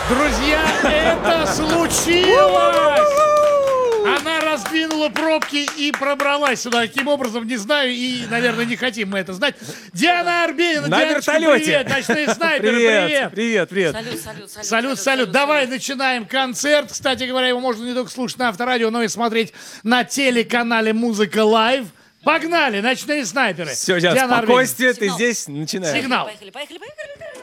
Друзья, это случилось! Она раздвинула пробки и пробралась сюда. Каким образом, не знаю, и, наверное, не хотим мы это знать. Диана Арбенина, На Дианочка, вертолете. привет! Ночные снайперы, привет! Привет. Салют. Давай начинаем концерт. Кстати говоря, его можно не только слушать на Авторадио, но и смотреть на телеканале «Музыка Лайв». Погнали, ночные снайперы. Все, сейчас Диана спокойствие, Арбенина. ты здесь, начинаем. Сигнал. Поехали.